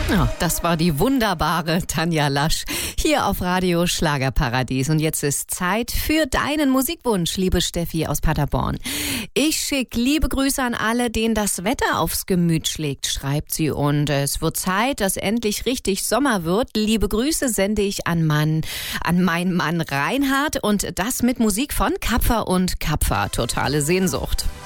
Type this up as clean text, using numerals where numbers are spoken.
Ja, das war die wunderbare Tanja Lasch hier auf Radio Schlagerparadies. Und jetzt ist Zeit für deinen Musikwunsch, liebe Steffi aus Paderborn. Ich schicke liebe Grüße an alle, denen das Wetter aufs Gemüt schlägt, schreibt sie. Und es wird Zeit, dass endlich richtig Sommer wird. Liebe Grüße sende ich an meinen Mann Reinhard und das mit Musik von Kapfer und Kapfer. Totale Sehnsucht.